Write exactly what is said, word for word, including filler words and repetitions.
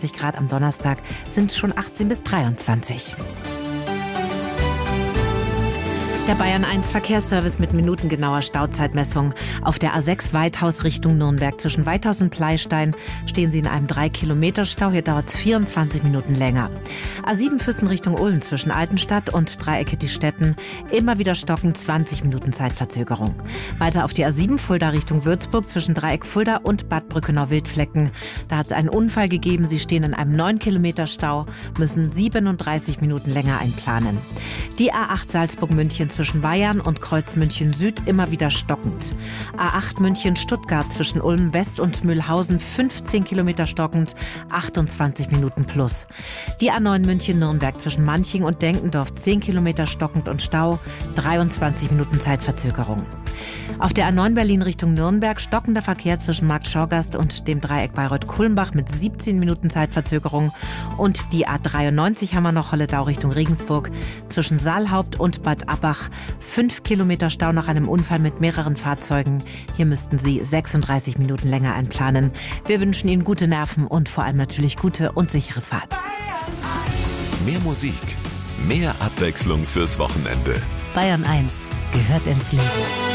einundzwanzig Grad, am Donnerstag sind es schon achtzehn bis dreiundzwanzig. Der Bayern eins Verkehrsservice mit minutengenauer Stauzeitmessung. Auf der A sechs Weithaus Richtung Nürnberg zwischen Weithaus und Pleystein stehen Sie in einem drei Kilometer Stau. Hier dauert es vierundzwanzig Minuten länger. A sieben Füssen Richtung Ulm zwischen Altenstadt und Dreieck Ettistetten. Immer wieder stocken, zwanzig Minuten Zeitverzögerung. Weiter auf die A sieben Fulda Richtung Würzburg zwischen Dreieck Fulda und Bad Brückenau-Wildflecken. Da hat es einen Unfall gegeben. Sie stehen in einem neun Kilometer Stau, müssen siebenunddreißig Minuten länger einplanen. Die A acht Salzburg-München zwischen Weyarn und Kreuz München Süd immer wieder stockend. A acht München Stuttgart zwischen Ulm West und Mühlhausen fünfzehn Kilometer stockend, achtundzwanzig Minuten plus. Die A neun München Nürnberg zwischen Manching und Denkendorf zehn Kilometer stockend und Stau, dreiundzwanzig Minuten Zeitverzögerung. Auf der A neun Berlin Richtung Nürnberg stockender Verkehr zwischen Markt Schorgast und dem Dreieck Bayreuth-Kulmbach mit siebzehn Minuten Zeitverzögerung. Und die A dreiundneunzig haben wir noch Holledau Richtung Regensburg zwischen Saalhaupt und Bad Abbach. fünf Kilometer Stau nach einem Unfall mit mehreren Fahrzeugen. Hier müssten Sie sechsunddreißig Minuten länger einplanen. Wir wünschen Ihnen gute Nerven und vor allem natürlich gute und sichere Fahrt. Mehr Musik, mehr Abwechslung fürs Wochenende. Bayern eins gehört ins Leben.